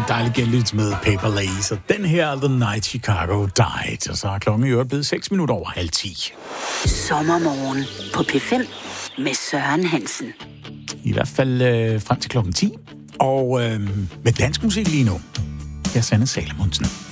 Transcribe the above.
dejligt genlydt med Paper Lace, og den her The Night Chicago Died, og så er klokken i øvrigt blevet 6 minutter over 9:30. Sommermorgen på P5 med Søren Hansen. I hvert fald frem til klokken 10, og med dansk musik lige nu. Jeg er Sanne Salomonsen.